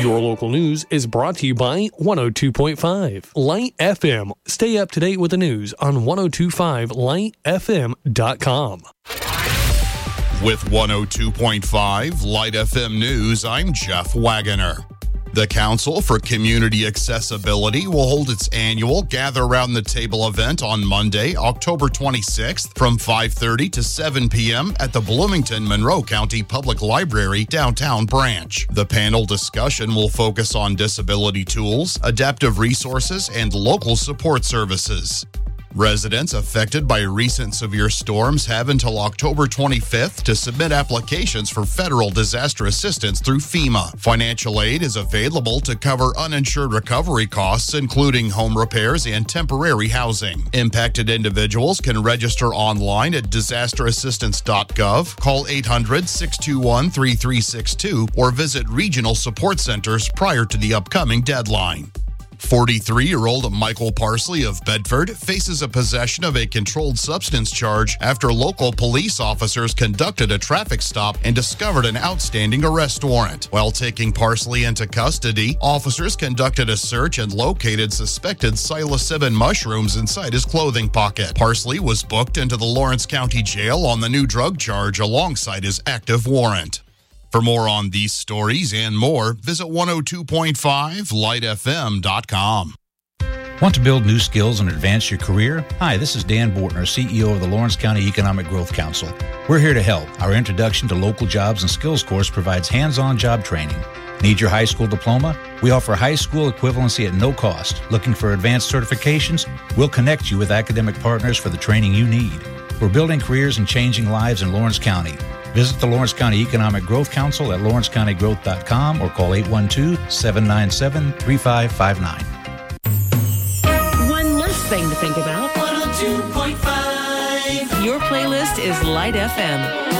Your local news is brought to you by 102.5 Light FM. Stay up to date with the news on 1025lightfm.com. With 102.5 Light FM News, I'm Jeff Wagoner. The Council for Community Accessibility will hold its annual Gather Around the Table event on Monday, October 26th from 5:30 to 7 p.m. at the Bloomington Monroe County Public Library downtown branch. The panel discussion will focus on disability tools, adaptive resources, and local support services. Residents affected by recent severe storms have until October 25th to submit applications for federal disaster assistance through FEMA. Financial aid is available to cover uninsured recovery costs, including home repairs and temporary housing. Impacted individuals can register online at disasterassistance.gov, call 800-621-3362, or visit regional support centers prior to the upcoming deadline. 43-year-old Michael Parsley of Bedford faces a possession of a controlled substance charge after local police officers conducted a traffic stop and discovered an outstanding arrest warrant. While taking Parsley into custody, officers conducted a search and located suspected psilocybin mushrooms inside his clothing pocket. Parsley was booked into the Lawrence County Jail on the new drug charge alongside his active warrant. For more on these stories and more, visit 102.5lightfm.com. Want to build new skills and advance your career? Hi, this is Dan Bortner, CEO of the Lawrence County Economic Growth Council. We're here to help. Our Introduction to Local Jobs and Skills course provides hands-on job training. Need your high school diploma? We offer high school equivalency at no cost. Looking for advanced certifications? We'll connect you with academic partners for the training you need. We're building careers and changing lives in Lawrence County. Visit the Lawrence County Economic Growth Council at lawrencecountygrowth.com or call 812-797-3559. One less thing to think about. 102.5. Your playlist is Light FM.